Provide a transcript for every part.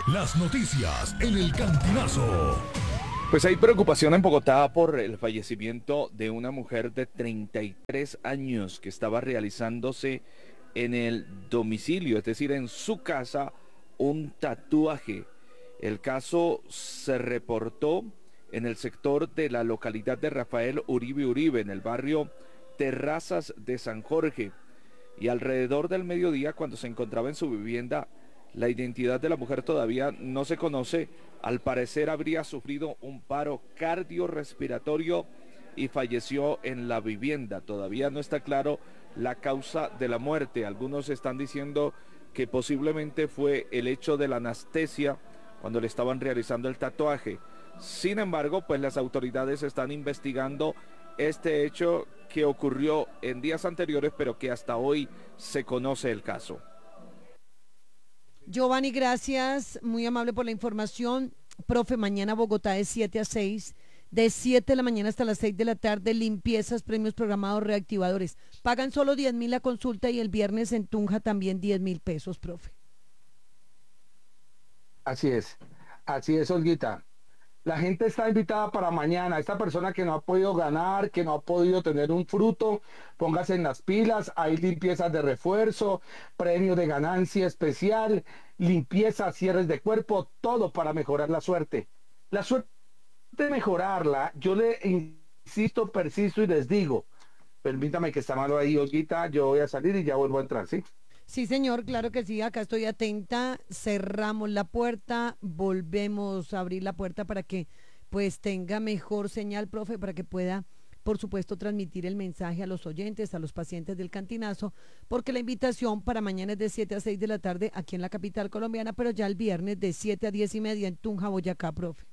Las noticias en el Cantinazo. Pues hay preocupación en Bogotá por el fallecimiento de una mujer de 33 años que estaba realizándose en el domicilio, es decir, en su casa, un tatuaje. El caso se reportó en el sector de la localidad de Rafael Uribe Uribe, en el barrio Terrazas de San Jorge. Y alrededor del mediodía, cuando se encontraba en su vivienda, la identidad de la mujer todavía no se conoce. Al parecer habría sufrido un paro cardiorrespiratorio y falleció en la vivienda. Todavía no está claro la causa de la muerte. Algunos están diciendo que posiblemente fue el hecho de la anestesia cuando le estaban realizando el tatuaje. Sin embargo, pues las autoridades están investigando este hecho que ocurrió en días anteriores, pero que hasta hoy se conoce el caso. Giovanni, gracias, muy amable por la información. Profe, mañana Bogotá de 7 a 6, de 7 de la mañana hasta las 6 de la tarde, limpiezas, premios programados, reactivadores. Pagan solo 10.000 la consulta y el viernes en Tunja también 10.000 pesos, profe. Así es, Olguita. La gente está invitada para mañana. Esta persona que no ha podido ganar, que no ha podido tener un fruto, póngase en las pilas. Hay limpiezas de refuerzo, premio de ganancia especial, limpieza, cierres de cuerpo, todo para mejorar la suerte. La suerte de mejorarla, yo le insisto, persisto y les digo, permítame que está malo ahí, Olguita, yo voy a salir y ya vuelvo a entrar, ¿sí? Sí, señor, claro que sí, acá estoy atenta. Cerramos la puerta, volvemos a abrir la puerta para que pues tenga mejor señal, profe, para que pueda, por supuesto, transmitir el mensaje a los oyentes, a los pacientes del Cantinazo, porque la invitación para mañana es de 7 a 6 de la tarde aquí en la capital colombiana, pero ya el viernes de 7 a 10 y media en Tunja, Boyacá, profe.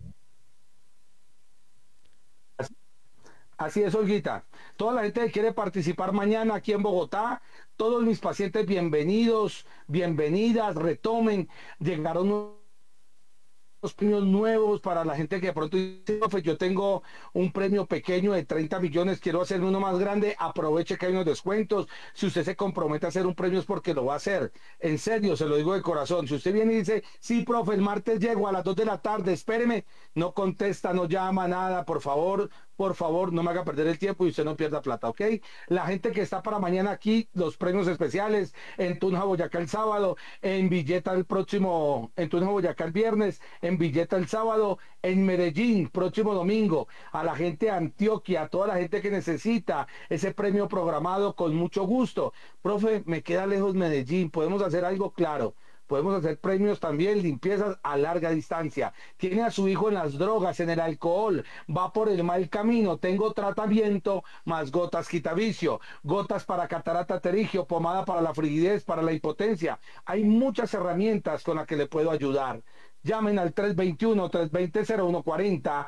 Así es, Olguita. Toda la gente que quiere participar mañana aquí en Bogotá, todos mis pacientes bienvenidos, bienvenidas, retomen. Llegaron los premios nuevos para la gente que de pronto dice, "Profe, yo tengo un premio pequeño de 30 millones, quiero hacerme uno más grande, aproveche que hay unos descuentos. Si usted se compromete a hacer un premio es porque lo va a hacer. En serio, se lo digo de corazón. Si usted viene y dice, sí, profe, el martes llego a las 2 de la tarde, espéreme, no contesta, no llama, nada, por favor, no me haga perder el tiempo y usted no pierda plata, ¿ok? La gente que está para mañana aquí, los premios especiales en Tunja, Boyacá el sábado, en Villeta el próximo, en Tunja, Boyacá el viernes, en Villeta el sábado, en Medellín próximo domingo, a la gente de Antioquia, a toda la gente que necesita ese premio programado con mucho gusto. Profe, me queda lejos Medellín, podemos hacer algo claro. Podemos hacer premios también, limpiezas a larga distancia. Tiene a su hijo en las drogas, en el alcohol, va por el mal camino. Tengo tratamiento más gotas quitavicio, gotas para catarata pterigio, pomada para la frigidez, para la impotencia. Hay muchas herramientas con las que le puedo ayudar. Llamen al 321-320-0140,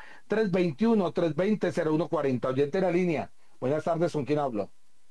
321-320-0140. Oyente en la línea. Buenas tardes, ¿con quién hablo?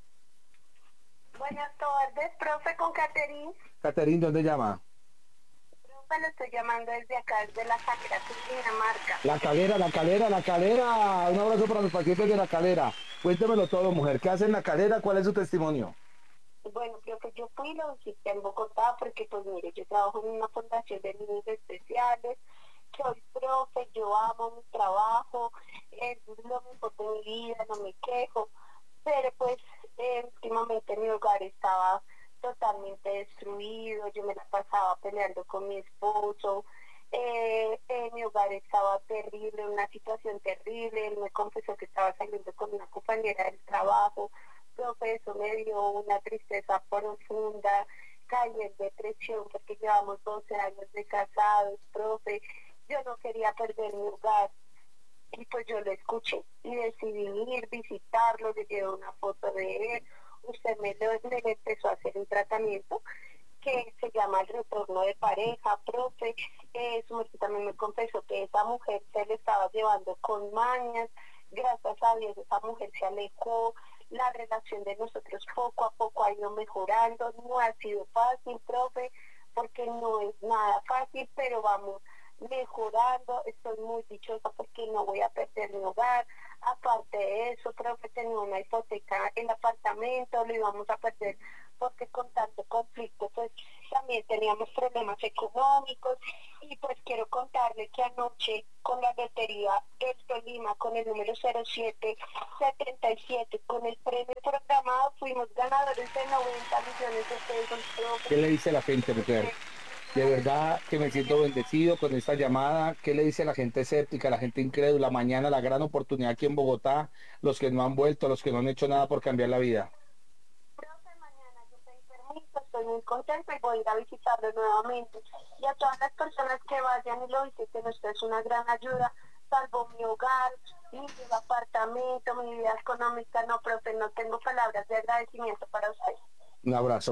Buenas tardes, profe, con Caterín. Caterín, ¿dónde llama? Profe, lo estoy llamando desde acá, desde La Calera, Cundinamarca. La Calera, la Calera, la Calera. Un abrazo para los pacientes de la Calera. Cuéntemelo todo, mujer. ¿Qué hace en la Calera? ¿Cuál es su testimonio? Bueno, profe, yo fui y lo visité en Bogotá porque, pues mire, yo trabajo en una fundación de niños especiales. Soy profe, yo amo mi trabajo, es lo mejor de mi vida, no me quejo. Pero pues últimamente mi hogar estaba totalmente destruido, yo me la pasaba peleando con mi esposo, mi hogar estaba terrible, una situación terrible, él me confesó que estaba saliendo con una compañera del trabajo, profe, eso me dio una tristeza profunda, caí en depresión porque llevamos 12 años de casados, profe, yo no quería perder mi hogar. Y pues yo lo escuché y decidí ir, visitarlo, le llevé una foto de él, me empezó a hacer un tratamiento que se llama el retorno de pareja, profe, su merced también me confesó que esa mujer se le estaba llevando con mañas, gracias a Dios esa mujer se alejó, la relación de nosotros poco a poco ha ido mejorando, no ha sido fácil, profe, porque no es nada fácil, pero vamos mejorando, estoy muy dichosa porque no voy a perder mi hogar, aparte de eso, profe, tenía una hipoteca, el apartamento lo íbamos a perder porque con tanto conflicto, pues también teníamos problemas económicos y pues quiero contarle que anoche con la lotería del Tolima con el número 0777 con el premio programado fuimos ganadores de 90 millones de pesos. ¿Qué le dice la gente, mujer? De verdad que me siento bendecido con esta llamada. ¿Qué le dice la gente escéptica, la gente incrédula? Mañana la gran oportunidad aquí en Bogotá, los que no han vuelto, los que no han hecho nada por cambiar la vida. Profe, mañana yo pedí permiso, estoy muy contenta y voy a ir a visitarlo nuevamente. Y a todas las personas que vayan y lo visiten, usted es una gran ayuda. Salvo mi hogar, mi apartamento, mi vida económica. No, profe, no tengo palabras de agradecimiento para usted. Un abrazo.